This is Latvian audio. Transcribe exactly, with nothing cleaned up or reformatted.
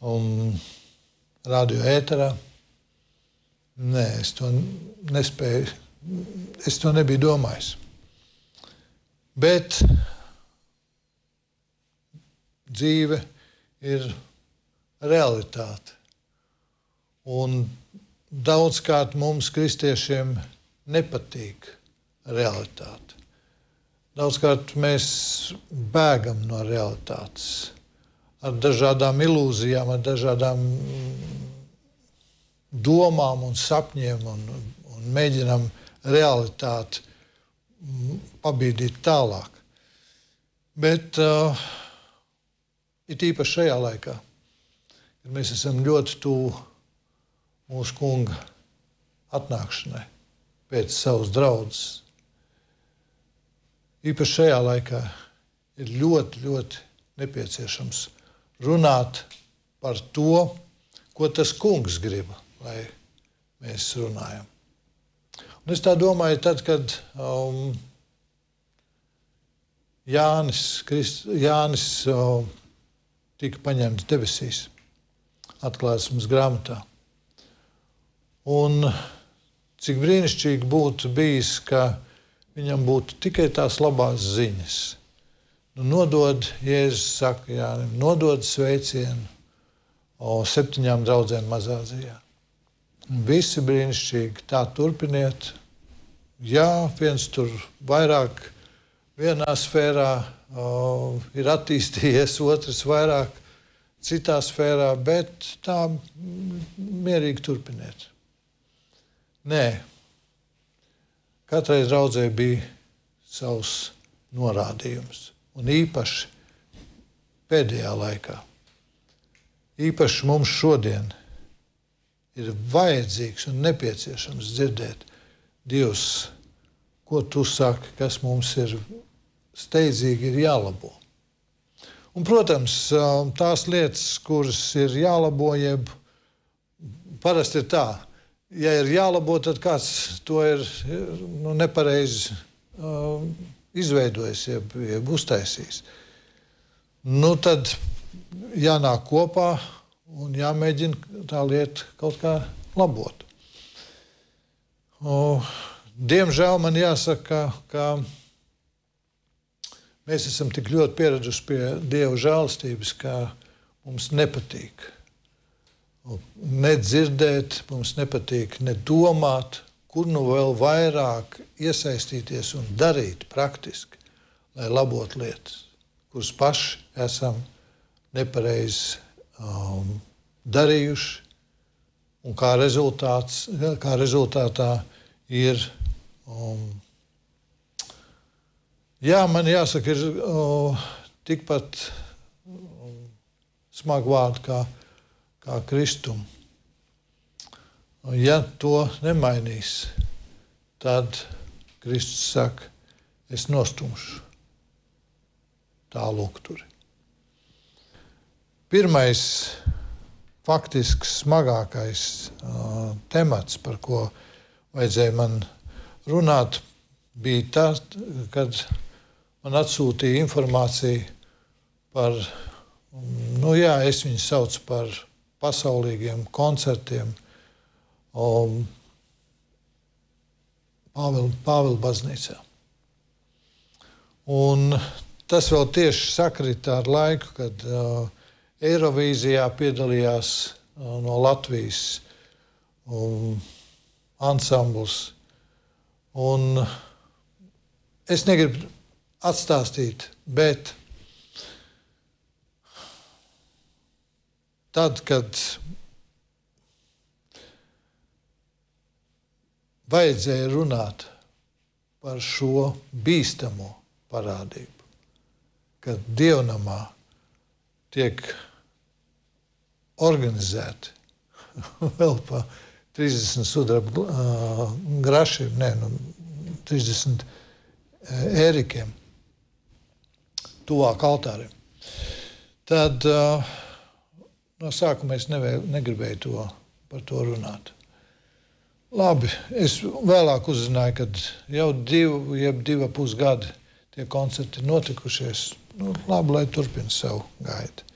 un radio ēterā. Nē, es to nespēju, es to nebiju domājis. Bet dzīve ir realitāte. Un daudzkārt mums, kristiešiem, nepatīk realitāte. Daudzkārt mēs bēgam no realitātes ar dažādām ilūzijām, ar dažādām domām un sapņiem un, un mēģinam realitāti pabīdīt tālāk. Bet uh, it īpaši šajā laikā, kad mēs esam ļoti tuvu mūsu kunga atnākšanai pēc savas draudzes, īpaši šajā laikā ir ļoti, ļoti nepieciešams runāt par to, ko tas kungs grib, lai mēs runājam. Un es tā domāju, tad, kad um, Jānis, Krist, Jānis um, tika paņemts debesīs, atklāsmes grāmatā. Un cik brīnišķīgi būtu bijis, ka viņam būtu tikai tās labās ziņas. Nu, nodod, Jēzus saka Jānim, nodod sveicienu o septiņām draudzēm Mazāzijā. Visi brīnišķīgi, tā turpiniet. Jā, viens tur vairāk vienā sfērā o, ir attīstījies, otrs vairāk citā sfērā, bet tā mierīgi turpiniet. Nē, katrai draudzei bija savs norādījums. Un īpaši pēdējā laikā, īpaši mums šodien ir vajadzīgs un nepieciešams dzirdēt, Dievs, ko tu saki, kas mums ir steidzīgi ir jālabo. Un, protams, tās lietas, kuras ir jālabo, jeb parasti ir tā, ja ir jālabo, tad kāds to ir nu, nepareizi uh, izveidojis, jeb, jeb uztaisījis. Nu, tad jānāk kopā un jāmēģina tā lieta kaut kā labot. O, diemžēl man jāsaka, ka mēs esam tik ļoti pieraduši pie Dieva žēlastības, ka mums nepatīk ne dzirdēt, mums nepatīk ne domāt, kur nu vēl vairāk iesaistīties un darīt praktiski, lai labotu lietas, kuras paši esam nepareizi um, darījuši, un kā, rezultāts, kā rezultātā ir, um, jā, man jāsaka, ir uh, tikpat um, smagi vārdi kā, kā kristumu. Ja to nemainīs, tad Kristus saka, es nostumšu tā lukturi. Pirmais, faktiski smagākais uh, temats, par ko vajadzēja man runāt, bija tas, kad man atsūtīja informāciju par, nu jā, es viņu saucu par pasaulīgiem koncertiem, Um, Pāvila, Pāvila baznīcā. Un tas vēl tieši sakrita ar laiku, kad uh, Eirovīzijā piedalījās uh, no Latvijas um, ansambls. Un es negribu atstāstīt, bet tad, kad vajadzēja runāt par šo bīstamo parādību, kad dievnamā tiek organizēti vēl pa trīsdesmit sudraba uh, grašiem, ne, nu, trīsdesmit ērikiem tuvāk altārim. Tad uh, no sākuma es nevēju, negribēju to, par to runāt. Labi, es vēlāk uzzināju, kad jau divu, jeb divu pus gadi tie koncerti notikušies. Nu, labi, lai turpina savu gaitu.